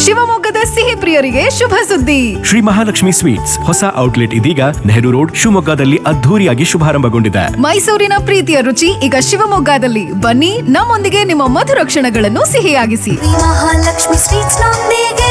ಶಿವಮೊಗ್ಗದ ಸಿಹಿ ಪ್ರಿಯರಿಗೆ ಶುಭ ಸುದ್ದಿ. ಶ್ರೀ ಮಹಾಲಕ್ಷ್ಮಿ ಸ್ವೀಟ್ಸ್ ಹೊಸ ಔಟ್ಲೆಟ್ ಇದೀಗ ನೆಹರು ರೋಡ್ ಶಿವಮೊಗ್ಗದಲ್ಲಿ ಅದ್ಧೂರಿಯಾಗಿ ಶುಭಾರಂಭಗೊಂಡಿದೆ. ಮೈಸೂರಿನ ಪ್ರೀತಿಯ ರುಚಿ ಈಗ ಶಿವಮೊಗ್ಗದಲ್ಲಿ. ಬನ್ನಿ, ನಮ್ಮೊಂದಿಗೆ ನಿಮ್ಮ ಮಧುರ ಕ್ಷಣಗಳನ್ನು ಸಿಹಿಯಾಗಿಸಿ. ಮಹಾಲಕ್ಷ್ಮಿ ಸ್ವೀಟ್ಸ್ ನೊಂದಿಗೆ.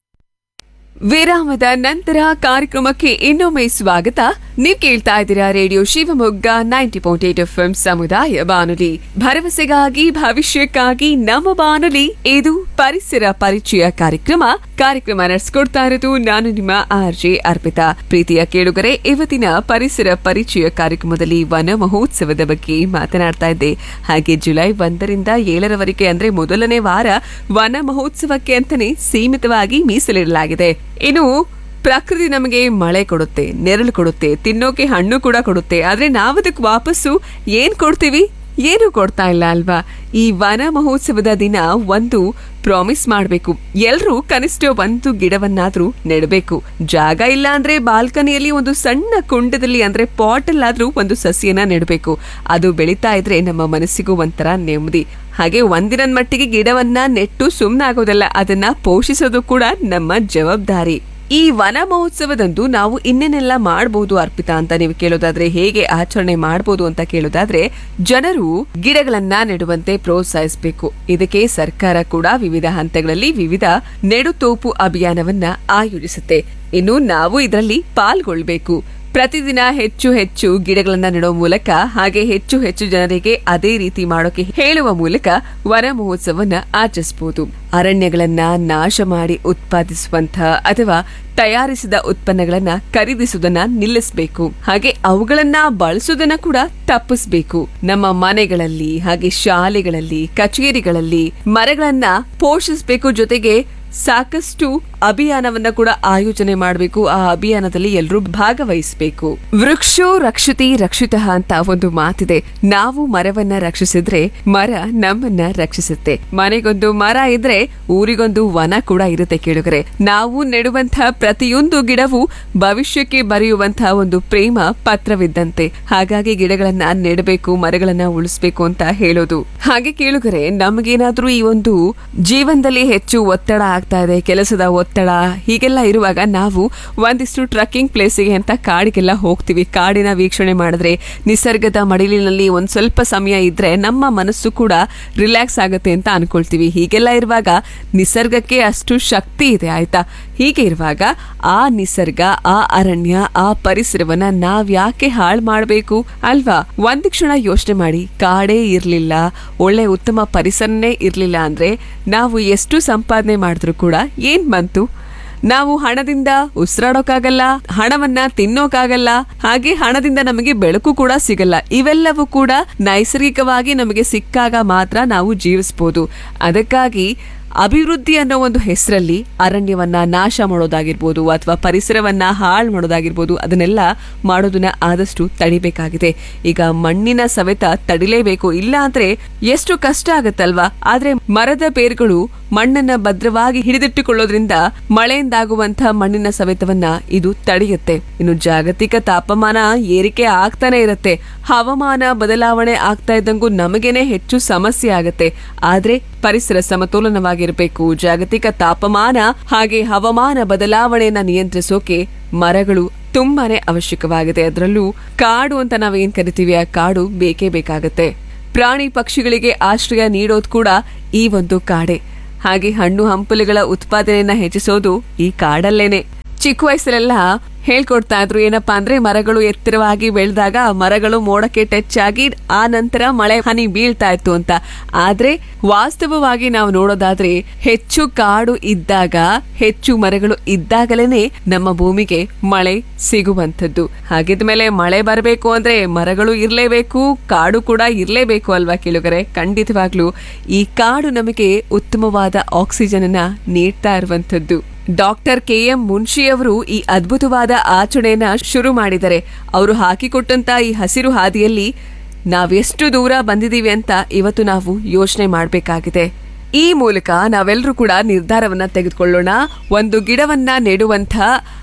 ವಿರಾಮದ ನಂತರ ಕಾರ್ಯಕ್ರಮಕ್ಕೆ ಇನ್ನೊಮ್ಮೆ ಸ್ವಾಗತ. ನೀವು ಕೇಳ್ತಾ ಇದ್ದೀರಾ ರೇಡಿಯೋ ಶಿವಮೊಗ್ಗ 90.8 FM ಸಮುದಾಯ ಬಾನುಲಿ, ಭರವಸೆಗಾಗಿ ಭವಿಷ್ಯಕ್ಕಾಗಿ ನಮ್ಮ ಬಾನುಲಿ. ಇದು ಪರಿಸರ ಪರಿಚಯ ಕಾರ್ಯಕ್ರಮ ನಡೆಸ್ಕೊಡ್ತಾ ಇರೋದು ನಾನು ನಿಮ್ಮ RJ ಅರ್ಪಿತಾ. ಪ್ರೀತಿಯ ಕೇಳುಗರೆ, ಇವತ್ತಿನ ಪರಿಸರ ಪರಿಚಯ ಕಾರ್ಯಕ್ರಮದಲ್ಲಿ ವನ ಮಹೋತ್ಸವದ ಬಗ್ಗೆ ಮಾತನಾಡ್ತಾ ಇದ್ದೆ. ಹಾಗೆ ಜುಲೈ 1ರಿಂದ 7ರವರೆಗೆ ಅಂದ್ರೆ ಮೊದಲನೇ ವಾರ ವನ ಮಹೋತ್ಸವಕ್ಕೆ ಅಂತಾನೆ ಸೀಮಿತವಾಗಿ ಮೀಸಲಿಡಲಾಗಿದೆ. ಇನ್ನು ಪ್ರಕೃತಿ ನಮಗೆ ಮಳೆ ಕೊಡುತ್ತೆ, ನೆರಳು ಕೊಡುತ್ತೆ, ತಿನ್ನೋಕೆ ಹಣ್ಣು ಕೂಡ ಕೊಡುತ್ತೆ. ಆದ್ರೆ ನಾವದಕ್ಕೆ ವಾಪಸ್ಸು ಏನ್ ಕೊಡ್ತೀವಿ? ಏನು ಕೊಡ್ತಾ ಇಲ್ಲ ಅಲ್ವಾ? ಈ ವನ ಮಹೋತ್ಸವದ ದಿನ ಒಂದು ಪ್ರಾಮಿಸ್ ಮಾಡ್ಬೇಕು. ಎಲ್ರೂ ಕನಿಷ್ಠ ಒಂದು ಗಿಡವನ್ನಾದ್ರೂ ನೆಡಬೇಕು. ಜಾಗ ಇಲ್ಲ ಅಂದ್ರೆ ಬಾಲ್ಕನಿಯಲ್ಲಿ ಒಂದು ಸಣ್ಣ ಕುಂಡದಲ್ಲಿ ಅಂದ್ರೆ ಪಾಟ್ ಅಲ್ಲಾದ್ರೂ ಒಂದು ಸಸಿಯನ್ನ ನೆಡಬೇಕು. ಅದು ಬೆಳೀತಾ ಇದ್ರೆ ನಮ್ಮ ಮನಸ್ಸಿಗೂ ಒಂಥರ ನೆಮ್ಮದಿ. ಹಾಗೆ ಒಂದಿನ ಮಟ್ಟಿಗೆ ಗಿಡವನ್ನ ನೆಟ್ಟು ಸುಮ್ಮನಾಗೋದಲ್ಲ, ಅದನ್ನ ಪೋಷಿಸೋದು ಕೂಡ ನಮ್ಮ ಜವಾಬ್ದಾರಿ. ಈ ವನ ಮಹೋತ್ಸವದಂದು ನಾವು ಇನ್ನೇನೆಲ್ಲ ಮಾಡಬಹುದು ಅರ್ಪಿತಾ ಅಂತ ನೀವು ಕೇಳೋದಾದ್ರೆ, ಹೇಗೆ ಆಚರಣೆ ಮಾಡಬಹುದು ಅಂತ ಕೇಳೋದಾದ್ರೆ, ಜನರು ಗಿಡಗಳನ್ನ ನೆಡುವಂತೆ ಪ್ರೋತ್ಸಾಹಿಸಬೇಕು. ಇದಕ್ಕೆ ಸರ್ಕಾರ ಕೂಡ ವಿವಿಧ ಹಂತಗಳಲ್ಲಿ ವಿವಿಧ ನೆಡುತೋಪು ಅಭಿಯಾನವನ್ನ ಆಯೋಜಿಸುತ್ತೆ. ಇನ್ನು ನಾವು ಇದರಲ್ಲಿ ಪಾಲ್ಗೊಳ್ಬೇಕು. ಪ್ರತಿದಿನ ಹೆಚ್ಚು ಹೆಚ್ಚು ಗಿಡಗಳನ್ನ ನೆಡೋ ಮೂಲಕ, ಹಾಗೆ ಹೆಚ್ಚು ಹೆಚ್ಚು ಜನರಿಗೆ ಅದೇ ರೀತಿ ಮಾಡೋಕೆ ಹೇಳುವ ಮೂಲಕ ವನ ಮಹೋತ್ಸವನ್ನ ಆಚರಿಸಬಹುದು. ಅರಣ್ಯಗಳನ್ನ ನಾಶ ಮಾಡಿ ಉತ್ಪಾದಿಸುವಂತಹ ಅಥವಾ ತಯಾರಿಸಿದ ಉತ್ಪನ್ನಗಳನ್ನ ಖರೀದಿಸುವುದನ್ನ ನಿಲ್ಲಿಸಬೇಕು. ಹಾಗೆ ಅವುಗಳನ್ನ ಬಳಸುವುದನ್ನ ಕೂಡ ತಪ್ಪಿಸಬೇಕು. ನಮ್ಮ ಮನೆಗಳಲ್ಲಿ ಹಾಗೆ ಶಾಲೆಗಳಲ್ಲಿ, ಕಚೇರಿಗಳಲ್ಲಿ ಮರಗಳನ್ನ ಪೋಷಿಸಬೇಕು. ಜೊತೆಗೆ ಸಾಕಷ್ಟು ಅಭಿಯಾನವನ್ನ ಕೂಡ ಆಯೋಜನೆ ಮಾಡಬೇಕು. ಆ ಅಭಿಯಾನದಲ್ಲಿ ಎಲ್ಲರೂ ಭಾಗವಹಿಸಬೇಕು. ವೃಕ್ಷೋ ರಕ್ಷತಿ ರಕ್ಷಿತಃ ಅಂತ ಒಂದು ಮಾತಿದೆ. ನಾವು ಮರವನ್ನ ರಕ್ಷಿಸಿದ್ರೆ ಮರ ನಮ್ಮನ್ನ ರಕ್ಷಿಸುತ್ತೆ. ಮನೆಗೊಂದು ಮರ ಇದ್ರೆ ಊರಿಗೊಂದು ವನ ಕೂಡ ಇರುತ್ತೆ. ಕೇಳುಗರೆ, ನಾವು ನೆಡುವಂತಹ ಪ್ರತಿಯೊಂದು ಗಿಡವು ಭವಿಷ್ಯಕ್ಕೆ ಬರೆಯುವಂತಹ ಒಂದು ಪ್ರೇಮ ಪತ್ರವಿದ್ದಂತೆ. ಹಾಗಾಗಿ ಗಿಡಗಳನ್ನ ನೆಡಬೇಕು, ಮರಗಳನ್ನ ಉಳಿಸ್ಬೇಕು ಅಂತ ಹೇಳೋದು. ಹಾಗೆ ಕೇಳುಗರೆ, ನಮಗೇನಾದ್ರೂ ಈ ಒಂದು ಜೀವನದಲ್ಲಿ ಹೆಚ್ಚು ಒತ್ತಡ ಆಗ್ತಾ ಇದೆ, ಕೆಲಸದ ಒತ್ತಡ ಹೀಗೆಲ್ಲ ಇರುವಾಗ ನಾವು ಒಂದಿಷ್ಟು ಟ್ರಕ್ಕಿಂಗ್ ಪ್ಲೇಸಿಗೆ ಅಂತ ಕಾಡಿಗೆಲ್ಲ ಹೋಗ್ತೀವಿ. ಕಾಡಿನ ವೀಕ್ಷಣೆ ಮಾಡಿದ್ರೆ, ನಿಸರ್ಗದ ಮಡಿಲಿನಲ್ಲಿ ಒಂದ್ ಸ್ವಲ್ಪ ಸಮಯ ಇದ್ರೆ ನಮ್ಮ ಮನಸ್ಸು ಕೂಡ ರಿಲ್ಯಾಕ್ಸ್ ಆಗುತ್ತೆ ಅಂತ ಅನ್ಕೊಳ್ತೀವಿ. ಹೀಗೆಲ್ಲ ಇರುವಾಗ ನಿಸರ್ಗಕ್ಕೆ ಅಷ್ಟು ಶಕ್ತಿ ಇದೆ, ಆಯ್ತಾ? ಹೀಗೆ ಇರುವಾಗ ಆ ನಿಸರ್ಗ, ಆ ಅರಣ್ಯ, ಆ ಪರಿಸರವನ್ನ ನಾವ್ ಯಾಕೆ ಹಾಳು ಮಾಡಬೇಕು ಅಲ್ವಾ? ಒಂದ್ ಕ್ಷಣ ಯೋಚನೆ ಮಾಡಿ, ಕಾಡೇ ಇರ್ಲಿಲ್ಲ, ಒಳ್ಳೆ ಉತ್ತಮ ಪರಿಸರನೇ ಇರ್ಲಿಲ್ಲ ಅಂದ್ರೆ ನಾವು ಎಷ್ಟು ಸಂಪಾದನೆ ಮಾಡಿದ್ರು ಕೂಡ ಏನ್ ಬಂತು? ನಾವು ಹಣದಿಂದ ಉಸಿರಾಡೋಕ್ಕಾಗಲ್ಲ, ಹಣವನ್ನ ತಿನ್ನೋಕಾಗಲ್ಲ, ಹಾಗೆ ಹಣದಿಂದ ನಮಗೆ ಬೆಳಕು ಕೂಡ ಸಿಗಲ್ಲ. ಇವೆಲ್ಲವೂ ಕೂಡ ನೈಸರ್ಗಿಕವಾಗಿ ನಮಗೆ ಸಿಕ್ಕಾಗ ಮಾತ್ರ ನಾವು ಜೀವಿಸಬಹುದು. ಅದಕ್ಕಾಗಿ ಅಭಿವೃದ್ಧಿ ಅನ್ನೋ ಒಂದು ಹೆಸರಲ್ಲಿ ಅರಣ್ಯವನ್ನ ನಾಶ ಮಾಡೋದಾಗಿರ್ಬೋದು ಅಥವಾ ಪರಿಸರವನ್ನ ಹಾಳು ಮಾಡೋದಾಗಿರ್ಬೋದು, ಅದನ್ನೆಲ್ಲ ಮಾಡೋದನ್ನ ಆದಷ್ಟು ತಡಿಬೇಕಾಗಿದೆ. ಈಗ ಮಣ್ಣಿನ ಸವೆತ ತಡಿಲೇಬೇಕು, ಇಲ್ಲ ಅಂದ್ರೆ ಎಷ್ಟು ಕಷ್ಟ ಆಗತ್ತಲ್ವಾ? ಆದ್ರೆ ಮರದ ಬೇರುಗಳು ಮಣ್ಣನ್ನ ಭದ್ರವಾಗಿ ಹಿಡಿದಿಟ್ಟುಕೊಳ್ಳೋದ್ರಿಂದ ಮಳೆಯಿಂದಾಗುವಂತಹ ಮಣ್ಣಿನ ಸವೆತವನ್ನ ಇದು ತಡೆಯುತ್ತೆ. ಇನ್ನು ಜಾಗತಿಕ ತಾಪಮಾನ ಏರಿಕೆ ಆಗ್ತಾನೆ ಇರುತ್ತೆ. ಹವಾಮಾನ ಬದಲಾವಣೆ ಆಗ್ತಾ ಇದ್ದಂಗೂ ನಮಗೇನೆ ಹೆಚ್ಚು ಸಮಸ್ಯೆ ಆಗತ್ತೆ. ಆದ್ರೆ ಪರಿಸರ ಸಮತೋಲನವಾಗಿರಬೇಕು. ಜಾಗತಿಕ ತಾಪಮಾನ ಹಾಗೆ ಹವಾಮಾನ ಬದಲಾವಣೆಯನ್ನ ನಿಯಂತ್ರಿಸೋಕೆ ಮರಗಳು ತುಂಬಾನೇ ಅವಶ್ಯಕವಾಗಿದೆ. ಅದರಲ್ಲೂ ಕಾಡು ಅಂತ ನಾವೇನ್ ಕರಿತೀವಿ, ಆ ಕಾಡು ಬೇಕೇ ಬೇಕಾಗತ್ತೆ. ಪ್ರಾಣಿ ಪಕ್ಷಿಗಳಿಗೆ ಆಶ್ರಯ ನೀಡೋದು ಕೂಡ ಈ ಒಂದು ಕಾಡೆ. ಹಾಗೆ ಹಣ್ಣು ಹಂಪಲುಗಳ ಉತ್ಪಾದನೆಯನ್ನ ಹೆಚ್ಚಿಸೋದು ಈ ಕಾಡಲ್ಲೇನೆ. ಚಿಕ್ಕ ವಯಸ್ಸಲ್ಲೆಲ್ಲ ಹೇಳ್ಕೊಡ್ತಾ ಇದ್ರು, ಏನಪ್ಪಾ ಅಂದ್ರೆ ಮರಗಳು ಎತ್ತರವಾಗಿ ಬೆಳೆದಾಗ ಮರಗಳು ಮೋಡಕ್ಕೆ ಟಚ್ ಆಗಿ ಆ ನಂತರ ಮಳೆ ಹನಿ ಬೀಳ್ತಾ ಇತ್ತು ಅಂತ. ಆದ್ರೆ ವಾಸ್ತವವಾಗಿ ನಾವು ನೋಡೋದಾದ್ರೆ ಹೆಚ್ಚು ಕಾಡು ಇದ್ದಾಗ, ಹೆಚ್ಚು ಮರಗಳು ಇದ್ದಾಗಲೇನೆ ನಮ್ಮ ಭೂಮಿಗೆ ಮಳೆ ಸಿಗುವಂಥದ್ದು. ಹಾಗಿದ್ಮೇಲೆ ಮಳೆ ಬರಬೇಕು ಅಂದ್ರೆ ಮರಗಳು ಇರ್ಲೇಬೇಕು, ಕಾಡು ಕೂಡ ಇರ್ಲೇಬೇಕು ಅಲ್ವಾ ಕೇಳುಗರೆ? ಖಂಡಿತವಾಗ್ಲೂ ಈ ಕಾಡು ನಮಗೆ ಉತ್ತಮವಾದ ಆಕ್ಸಿಜನ್ ಅನ್ನ ನೀಡ್ತಾ ಇರುವಂತದ್ದು. ಡಾಕ್ಟರ್ KM ಮುನ್ಷಿ ಅವರು ಈ ಅದ್ಭುತವಾದ ಆಚರಣೆಯನ್ನ ಶುರು ಮಾಡಿದ್ದಾರೆ. ಅವರು ಹಾಕಿಕೊಟ್ಟಂತ ಈ ಹಸಿರು ಹಾದಿಯಲ್ಲಿ ನಾವೆಷ್ಟು ದೂರ ಬಂದಿದೀವಿ ಅಂತ ಇವತ್ತು ನಾವು ಯೋಚನೆ ಮಾಡಬೇಕಾಗಿದೆ. ಈ ಮೂಲಕ ನಾವೆಲ್ಲರೂ ಕೂಡ ನಿರ್ಧಾರವನ್ನ ತೆಗೆದುಕೊಳ್ಳೋಣ. ಒಂದು ಗಿಡವನ್ನ ನೆಡುವಂತ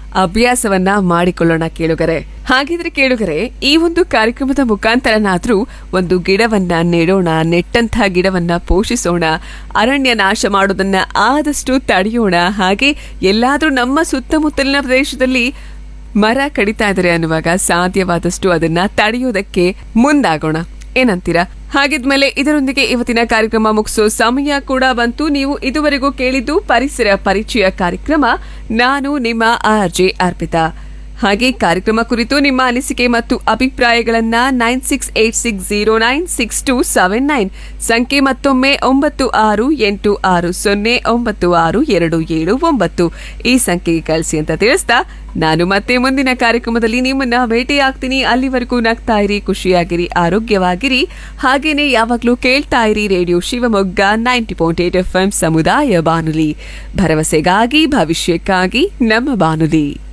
ಅಭ್ಯಾಸವನ್ನ ಮಾಡಿಕೊಳ್ಳೋಣ ಕೇಳುಗರೆ. ಹಾಗಿದ್ರೆ ಕೇಳುಗರೆ, ಈ ಒಂದು ಕಾರ್ಯಕ್ರಮದ ಮುಖಾಂತರನಾದ್ರೂ ಒಂದು ಗಿಡವನ್ನ ನೆಡೋಣ, ನೆಟ್ಟಂತಹ ಗಿಡವನ್ನ ಪೋಷಿಸೋಣ, ಅರಣ್ಯ ನಾಶ ಮಾಡೋದನ್ನ ಆದಷ್ಟು ತಡೆಯೋಣ. ಹಾಗೆ ಎಲ್ಲಾದ್ರೂ ನಮ್ಮ ಸುತ್ತಮುತ್ತಲಿನ ಪ್ರದೇಶದಲ್ಲಿ ಮರ ಕಡಿತಾ ಇದ್ದಾರೆ ಅನ್ನುವಾಗ ಸಾಧ್ಯವಾದಷ್ಟು ಅದನ್ನ ತಡೆಯೋದಕ್ಕೆ ಮುಂದಾಗೋಣ. ಏನಂತೀರಾ? ಹಾಗಿದ್ಮೇಲೆ ಇದರೊಂದಿಗೆ ಇವತ್ತಿನ ಕಾರ್ಯಕ್ರಮ ಮುಗಿಸೋ ಸಮಯ ಕೂಡ ಬಂತು. ನೀವು ಇದುವರೆಗೂ ಕೇಳಿದ್ದು ಪರಿಸರ ಪರಿಚಯ ಕಾರ್ಯಕ್ರಮ. ನಾನು ನಿಮ್ಮ RJ ಅರ್ಪಿತಾ. ಹಾಗೆ ಕಾರ್ಯಕ್ರಮ ಕುರಿತು ನಿಮ್ಮ ಅನಿಸಿಕೆ ಮತ್ತು ಅಭಿಪ್ರಾಯಗಳನ್ನ 9686096279 ಸಂಖ್ಯೆ ಮತ್ತೊಮ್ಮೆ 9686096279 ಈ ಸಂಖ್ಯೆಗೆ ಕಳಿಸಿ ಅಂತ ತಿಳಿಸ್ತಾ ನಾನು ಮತ್ತೆ ಮುಂದಿನ ಕಾರ್ಯಕ್ರಮದಲ್ಲಿ ನಿಮ್ಮನ್ನ ಭೇಟಿಯಾಗ್ತೀನಿ. ಅಲ್ಲಿವರೆಗೂ ನಗ್ತಾ ಇರಿ, ಖುಷಿಯಾಗಿರಿ, ಆರೋಗ್ಯವಾಗಿರಿ. ಹಾಗೇನೆ ಯಾವಾಗ್ಲೂ ಕೇಳ್ತಾ ಇರಿ ರೇಡಿಯೋ ಶಿವಮೊಗ್ಗ 90.8 FM ಸಮುದಾಯ ಬಾನುಲಿ. ಭರವಸೆಗಾಗಿ ಭವಿಷ್ಯಕ್ಕಾಗಿ ನಮ್ಮ ಬಾನುಲಿ.